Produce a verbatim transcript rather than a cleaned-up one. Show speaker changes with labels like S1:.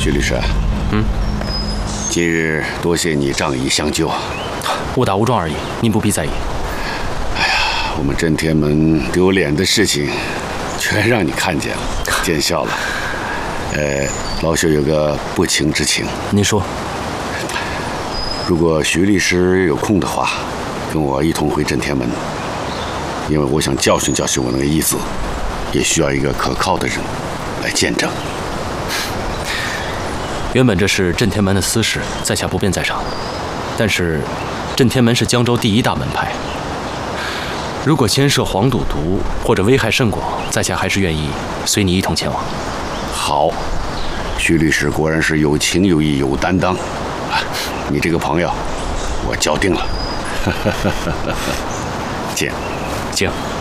S1: 徐律师，
S2: 嗯，
S1: 今日多谢你仗义相救，
S2: 误打误撞而已，您不必在意。
S1: 哎呀，我们震天门丢脸的事情，全让你看见了，见笑了。呃，老朽有个不情之请，
S2: 您说。
S1: 如果徐律师有空的话，跟我一同回震天门，因为我想教训教训我那个义子，也需要一个可靠的人来见证。
S2: 原本这是震天门的私事，在下不便在场。但是，震天门是江州第一大门派，如果牵涉黄赌毒或者危害甚广，在下还是愿意随你一同前往。
S1: 好，徐律师果然是有情有义有担当。你这个朋友，我交定了。见，
S2: 见。